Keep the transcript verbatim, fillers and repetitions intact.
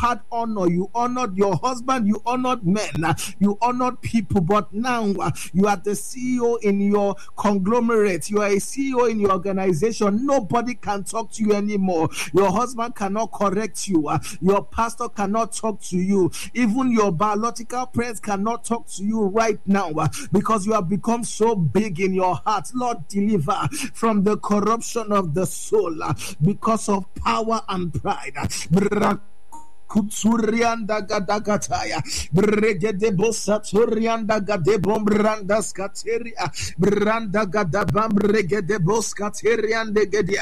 had honor. You honored your husband. You honored men. You honored people. But now you are the C E O in your conglomerate. You are a C E O in your organization. Nobody can talk to you anymore. Your husband cannot correct you. Your pastor cannot talk to you. Even your biological parents cannot talk to you right now because you have become so big in your heart. Lord, deliver from the corruption of the soul because of power and pride. Kutsurianda gadagataya bregede bosaturianda gadebom branda skateria branda gadabam bregede boskateriande gedia